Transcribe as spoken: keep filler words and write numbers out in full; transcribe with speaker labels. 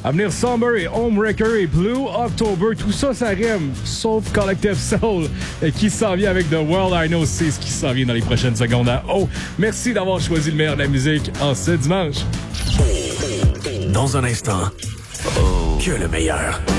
Speaker 1: À venir, Somber et Homewrecker et Blue October. Tout ça, ça rime, sauf Collective Soul, et qui s'en vient avec The World I Know. C'est ce qui s'en vient dans les prochaines secondes à Oh. Merci d'avoir choisi le meilleur de la musique en ce dimanche.
Speaker 2: Dans un instant, oh. que le meilleur.